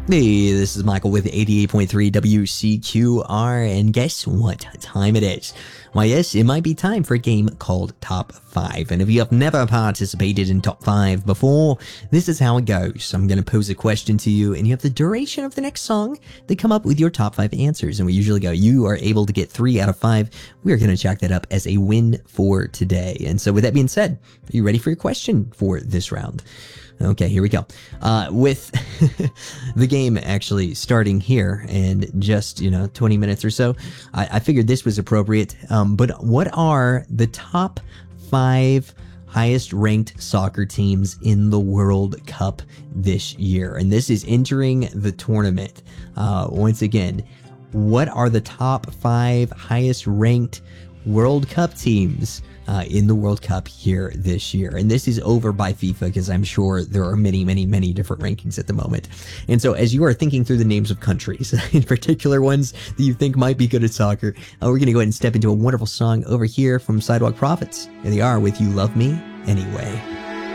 Hey, this is Michael with 88.3 WCQR, and guess what time it is? Why, yes, it might be time for a game called Top 5, and if you have never participated in Top 5 before, this is how it goes. I'm going to pose a question to you, and you have the duration of the next song to come up with your top 5 answers, and we usually go, you are able to get 3 out of 5. We're going to chalk that up as a win for today. And so with that being said, are you ready for your question for this round? Okay, here we go. With the game actually starting here in just, 20 minutes or so, I figured this was appropriate. But what are the top 5 highest ranked soccer teams in the World Cup this year? And this is entering the tournament. Once again, what are the top 5 highest ranked World Cup teams in the World Cup here this year? And this is over by FIFA because I'm sure there are many, many, many different rankings at the moment. And so as you are thinking through the names of countries, in particular ones that you think might be good at soccer, we're going to go ahead and step into a wonderful song over here from Sidewalk Prophets. Here they are with You Love Me Anyway.